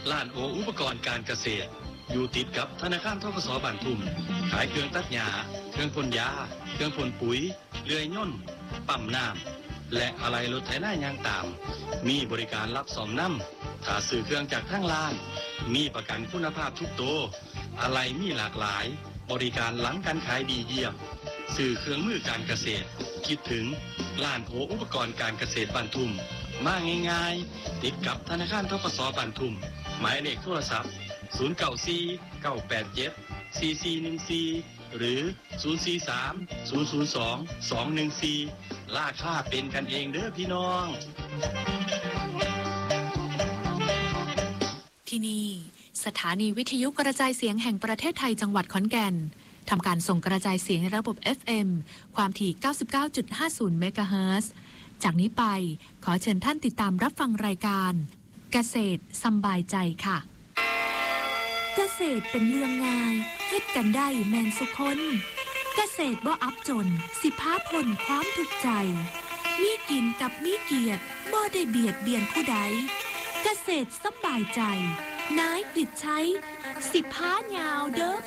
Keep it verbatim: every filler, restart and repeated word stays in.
ร้านโออุปกรณ์การเกษตรอยู่ติดกับธนาคารธ.ก.ส.บ้านทุ่มขายเครื่องตัดหญ้าเครื่องพ่นยาเครื่องพ่นปุ๋ยเลื่อยย่นต์ปั๊มน้ำและอะไหล่รถไถนายางตามมีบริการรับซ่อมนำถ้าซื้อเครื่องจากทางร้านมีประกันคุณภาพทุกตัวอะไหล่มีหลากหลายบริการหลังการขายดีเยี่ยมซื้อเครื่องมือการเกษตรคิดถึงร้านโออุปกรณ์การเกษตรบ้านทุ่มมาง่ายๆติดกับธนาคารธ.ก.ส.บ้านทุ่มหมายเลขโทรศัพท์ศูนย์ เก้า สี่ เก้า แปด เจ็ด สี่ สี่ หนึ่ง สี่หรือศูนย์ สี่ สาม ศูนย์ ศูนย์ สอง สอง หนึ่ง สี่ราคาเป็นกันเองเด้อพี่น้องที่นี่สถานีวิทยุกระจายเสียงแห่งประเทศไทยจังหวัดขอนแก่นทำการส่งกระจายเสียงในระบบ เอฟ เอ็ม ความถี่ เก้าสิบเก้าจุดห้าศูนย์ เมกะเฮิรตซ์จากนี้ไปขอเชิญท่านติดตามรับฟังรายการเกษตรสำบายใจค่ะเกษตรเป็นเรื่องง่ายเฮ็ดกันได้แม่นสุคนเกษตรบ่อับจนสิพาพ้นความทุกข์ใจมีกินกับมีเกียรติบ่ได้เบียดเบียนผู้ใดเกษตรสำบายใจนายกฤษชัยสิพายาวเด้อ